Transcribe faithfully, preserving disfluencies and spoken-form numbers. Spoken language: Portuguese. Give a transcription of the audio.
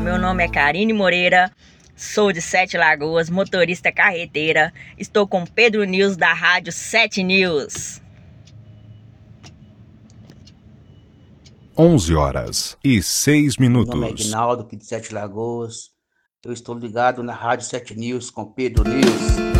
meu nome é Karine Moreira, sou de Sete Lagoas, motorista carreteira. Estou com Pedro News da Rádio Sete News. onze horas e seis minutos. Meu nome é Aguinaldo, aqui de Sete Lagoas. Eu estou ligado na Rádio Sete News com Pedro News.